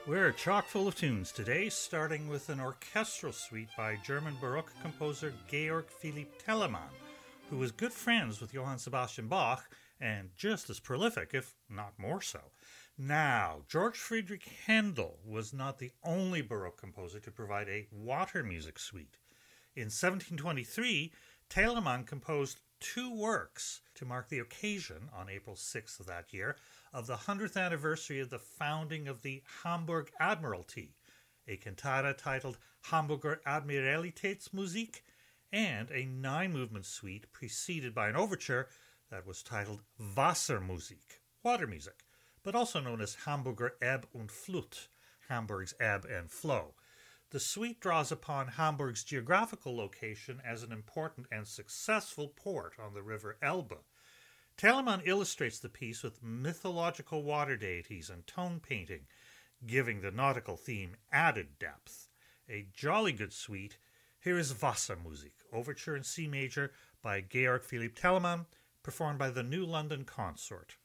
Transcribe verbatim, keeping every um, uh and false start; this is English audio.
We're chock full of tunes today, starting with an orchestral suite by German Baroque composer Georg Philipp Telemann, who was good friends with Johann Sebastian Bach and just as prolific, if not more so. Now, Georg Friedrich Handel was not the only Baroque composer to provide a water music suite. In seventeen twenty-three, Telemann composed two works to mark the occasion, on April sixth of that year, of the hundredth anniversary of the founding of the Hamburg Admiralty, a cantata titled Hamburger Admiralitätsmusik, and a nine-movement suite preceded by an overture that was titled Wassermusik, water music, but also known as Hamburger Ebb und Flut, Hamburg's ebb and flow. The suite draws upon Hamburg's geographical location as an important and successful port on the river Elbe. Telemann illustrates the piece with mythological water deities and tone painting, giving the nautical theme added depth. A jolly good suite. Here is Wassermusik, overture in C major by Georg Philipp Telemann, performed by the New London Consort.